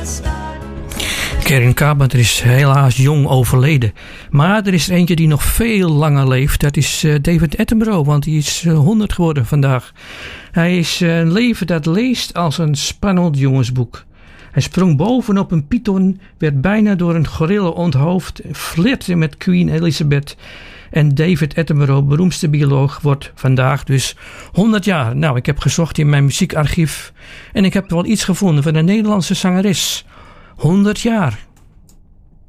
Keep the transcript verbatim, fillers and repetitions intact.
Karen Carpenter is helaas jong overleden. Maar er is er eentje die nog veel langer leeft. Dat is uh, David Attenborough, want hij is uh, honderd geworden vandaag. Hij is uh, een leven dat leest als een spannend jongensboek. Hij sprong bovenop een python, werd bijna door een gorilla onthoofd, flirtte met Queen Elizabeth. En David Attenborough, beroemdste bioloog, wordt vandaag dus honderd jaar. Nou, ik heb gezocht in mijn muziekarchief en ik heb wel iets gevonden van een Nederlandse zangeres. honderd jaar.